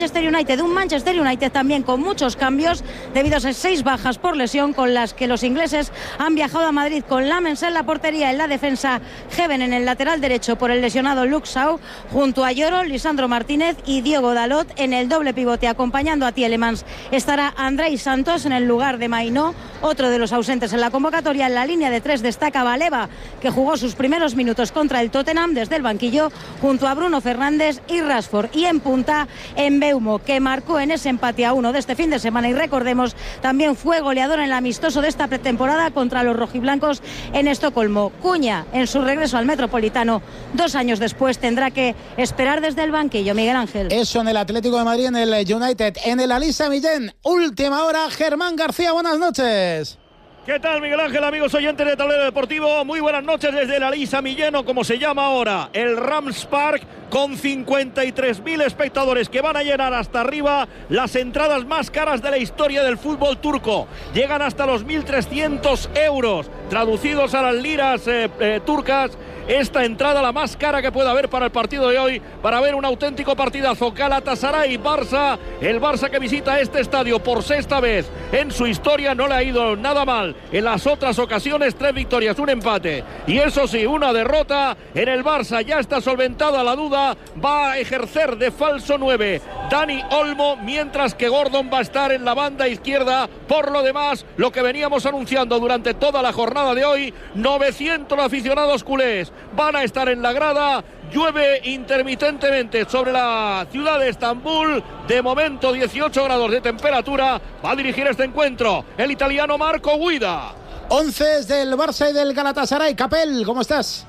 Manchester United, un Manchester United también con muchos cambios debido a esas 6 bajas por lesión con las que los ingleses han viajado a Madrid, con Lamens en la portería, en la defensa Heaven en el lateral derecho por el lesionado Luke Shaw, junto a Lloro, Lisandro Martínez y Diego Dalot en el doble pivote. Acompañando a Tielemans estará Andrei Santos en el lugar de Mainó, otro de los ausentes en la convocatoria. En la línea de 3 destaca Baleba, que jugó sus primeros minutos contra el Tottenham desde el banquillo, junto a Bruno Fernández y Rashford. Y en punta, Mbeumo, que marcó en ese empate a 1 de este fin de semana, y recordemos, también fue goleador en el amistoso de esta pretemporada contra los rojiblancos en Estocolmo. Cuña, en su regreso al Metropolitano 2 años después, tendrá que esperar desde el banquillo. Miguel Ángel. Eso en el Atlético de Madrid, en el United, en el Alisa Millén. Última hora, Germán García, buenas noches. ¿Qué tal, Miguel Ángel, amigos oyentes de Tablero Deportivo? Muy buenas noches desde el Alisa Millén, o como se llama ahora, el Rams Park, con 53.000 espectadores que van a llenar hasta arriba las entradas más caras de la historia del fútbol turco. Llegan hasta los 1.300 euros, traducidos a las liras turcas. Esta entrada la más cara que puede haber para el partido de hoy, para ver un auténtico partidazo. Galatasaray-Barça, el Barça que visita este estadio por 6ª vez en su historia. No le ha ido nada mal en las otras ocasiones, 3 victorias, 1 empate y eso sí, 1 derrota. En el Barça ya está solventada la duda, va a ejercer de falso 9 Dani Olmo, mientras que Gordon va a estar en la banda izquierda. Por lo demás, lo que veníamos anunciando durante toda la jornada de hoy, 900 aficionados culés van a estar en la grada. Llueve intermitentemente sobre la ciudad de Estambul. De momento 18 grados de temperatura. Va a dirigir este encuentro el italiano Marco Guida. 11 del Barça y del Galatasaray. Capel, ¿cómo estás?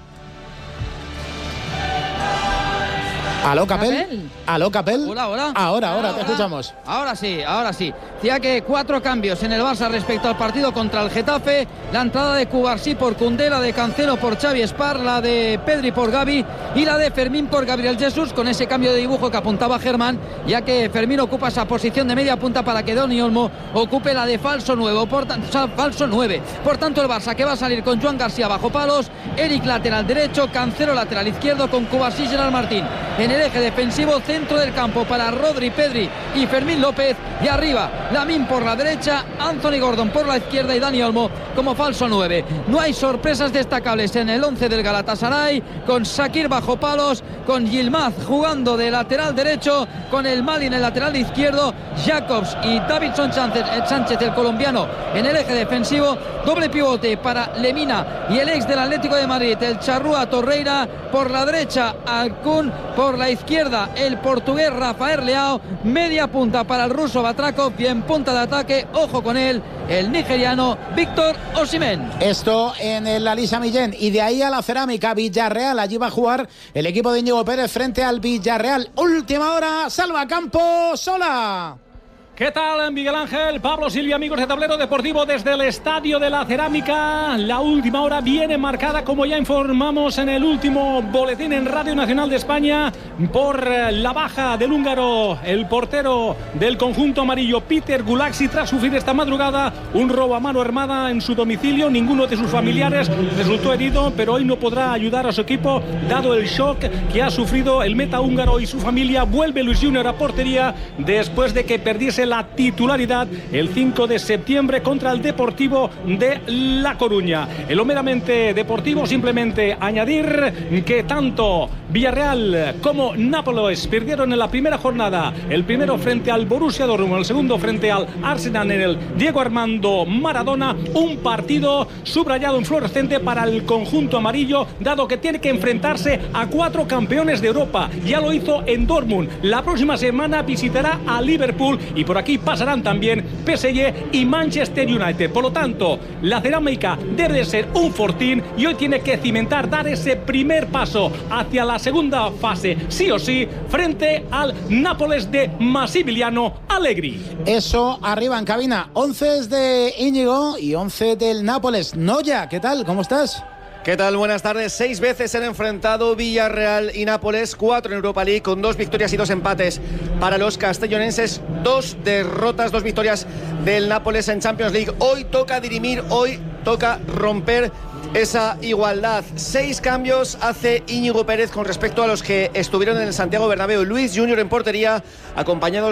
¿Aló, Capel? ¿Aló, Capel? Hola. Ahora, te escuchamos. Ahora sí. Decía que 4 cambios en el Barça respecto al partido contra el Getafe. La entrada de Cubarsí por Koundé, la de Cancelo por Xavi Espar, la de Pedri por Gavi y la de Fermín por Gabriel Jesús, con ese cambio de dibujo que apuntaba Germán, ya que Fermín ocupa esa posición de media punta para que Dani Olmo ocupe la de falso 9. Por tanto, el Barça que va a salir con Joan García bajo palos, Eric lateral derecho, Cancelo lateral izquierdo, con Cubarsí y Gerard Martín en el eje defensivo, centro del campo para Rodri, Pedri y Fermín López, y arriba Lamine por la derecha, Anthony Gordon por la izquierda y Dani Olmo como falso 9. No hay sorpresas destacables en el 11 del Galatasaray, con Shakir bajo palos, con Yilmaz jugando de lateral derecho, con el Mali en el lateral izquierdo, Jacobs y Davinson Sánchez, el colombiano, en el eje defensivo. Doble pivote para Lemina y el ex del Atlético de Madrid, el Charrúa Torreira. Por la derecha Alcún, por la izquierda el portugués Rafael Leao. Media punta para el ruso Batrakov, y en punta de ataque, ojo con él, el nigeriano Víctor Osimhen. Esto en el Alisa Millén, y de ahí a la Cerámica, Villarreal. Allí va a jugar el equipo de Íñigo Pérez frente al Villarreal. Última hora, Salva Campos, Sola. ¿Qué tal, Miguel Ángel? Pablo Silvia, amigos de Tablero Deportivo, desde el Estadio de la Cerámica. La última hora viene marcada, como ya informamos en el último boletín en Radio Nacional de España, por la baja del húngaro, el portero del conjunto amarillo, Peter Gulaxi, tras sufrir esta madrugada un robo a mano armada en su domicilio. Ninguno de sus familiares resultó herido, pero hoy no podrá ayudar a su equipo, dado el shock que ha sufrido el meta húngaro y su familia. Vuelve Luis Junior a portería después de que perdiese la titularidad el 5 de septiembre contra el Deportivo de La Coruña. En lo meramente deportivo, simplemente añadir que tanto Villarreal como Nápoles perdieron en la primera jornada, el primero frente al Borussia Dortmund, el segundo frente al Arsenal en el Diego Armando Maradona. Un partido subrayado en fluorescente para el conjunto amarillo, dado que tiene que enfrentarse a 4 campeones de Europa. Ya lo hizo en Dortmund. La próxima semana visitará a Liverpool, y por aquí pasarán también PSG y Manchester United. Por lo tanto, la Cerámica debe ser un fortín, y hoy tiene que cimentar, dar ese primer paso hacia la segunda fase, sí o sí, frente al Nápoles de Massimiliano Allegri. Eso arriba en cabina. 11 de Íñigo y 11 del Nápoles. Noya, ¿qué tal? ¿Cómo estás? ¿Qué tal? Buenas tardes. 6 veces se han enfrentado Villarreal y Nápoles, 4 en Europa League, con 2 victorias y 2 empates para los castellonenses, 2 derrotas, 2 victorias del Nápoles en Champions League. Hoy toca dirimir, hoy toca romper esa igualdad. 6 cambios hace Íñigo Pérez con respecto a los que estuvieron en el Santiago Bernabéu. Luis Junior en portería, acompañado